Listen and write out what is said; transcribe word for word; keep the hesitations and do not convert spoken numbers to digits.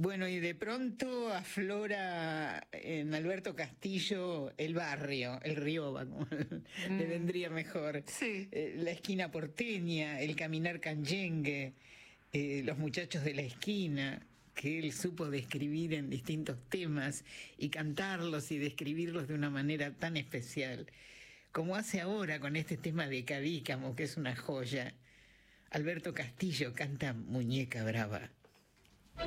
Bueno, y de pronto aflora en Alberto Castillo el barrio, el Rioba, como mm. le vendría mejor. Sí. Eh, la esquina porteña, el caminar canyengue, eh, los muchachos de la esquina, que él supo describir en distintos temas y cantarlos y describirlos de una manera tan especial, como hace ahora con este tema de Cadícamo, que es una joya. Alberto Castillo canta Muñeca Brava.